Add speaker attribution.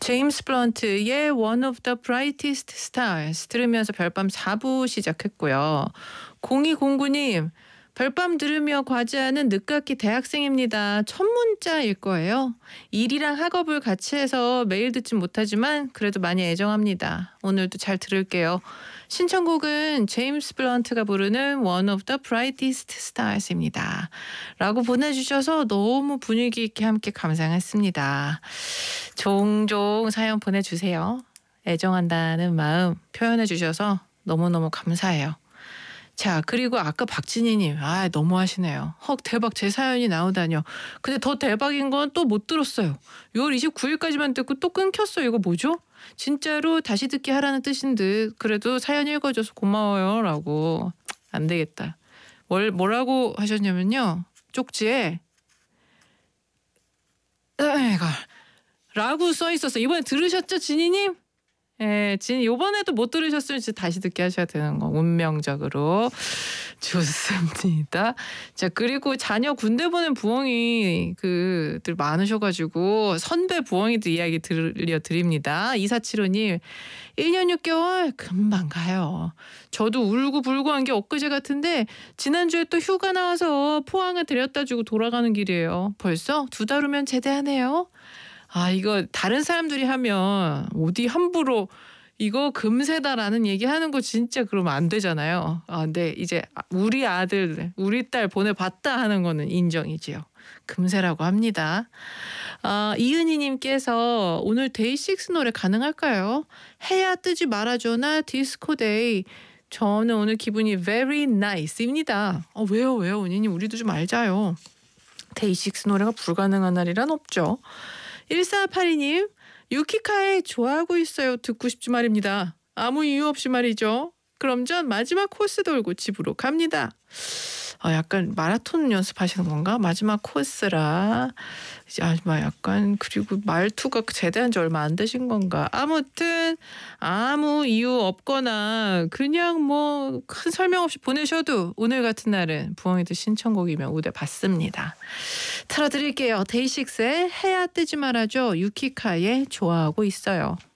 Speaker 1: 제임스 블런트의 One of the Brightest Stars 들으면서 별밤 4부 시작했고요. 0209님, 별밤 들으며 과제하는 늦깎이 대학생입니다. 첫 문자일 거예요. 일이랑 학업을 같이 해서 매일 듣진 못하지만 그래도 많이 애정합니다. 오늘도 잘 들을게요. 신청곡은 제임스 블런트가 부르는 One of the Brightest Stars입니다. 라고 보내주셔서 너무 분위기 있게 함께 감상했습니다. 종종 사연 보내주세요. 애정한다는 마음 표현해 주셔서 너무너무 감사해요. 자, 그리고 아까 박진희님, 너무 하시네요. 헉, 대박, 제 사연이 나오다뇨. 근데 더 대박인 건 또 못 들었어요. 6월 29일까지만 듣고 또 끊겼어요. 이거 뭐죠? 진짜로 다시 듣기 하라는 뜻인 듯. 그래도 사연 읽어줘서 고마워요. 라고. 안 되겠다. 뭐라고 하셨냐면요. 쪽지에 이거 라고 써 있었어요. 이번에 들으셨죠, 진희님? 예, 요번에도 못 들으셨으면 진짜 다시 듣게 하셔야 되는 거. 운명적으로. 좋습니다. 자, 그리고 자녀 군대 보낸 부엉이 들 많으셔가지고 선배 부엉이들 이야기 들려드립니다. 2475님, 1년 6개월 금방 가요. 저도 울고불고 한 게 엊그제 같은데 지난주에 또 휴가 나와서 포항을 데려다 주고 돌아가는 길이에요. 벌써 2달 후면 제대하네요. 이거 다른 사람들이 하면 어디 함부로 이거 금세다라는 얘기하는 거 진짜 그러면 안 되잖아요. 근데 이제 우리 아들, 우리 딸 보내봤다 하는 거는 인정이지요. 금세라고 합니다. 이은희님께서 오늘 데이식스 노래 가능할까요? 해야 뜨지 말아줘나 디스코데이. 저는 오늘 기분이 very nice입니다. 왜요? 은희님, 우리도 좀 알자요. 데이식스 노래가 불가능한 날이란 없죠. 1482님, 유키카에 좋아하고 있어요. 듣고 싶지 말입니다. 아무 이유 없이 말이죠. 그럼 전 마지막 코스 돌고 집으로 갑니다. 약간 마라톤 연습하시는 건가? 마지막 코스라. 약간 그리고 말투가 제대한 지 얼마 안 되신 건가? 아무튼 아무 이유 없거나 그냥 뭐 큰 설명 없이 보내셔도 오늘 같은 날은 부엉이들 신청곡이면 우대 받습니다. 틀어드릴게요. 데이식스의 해야 뜨지 말아줘, 유키카에 좋아하고 있어요.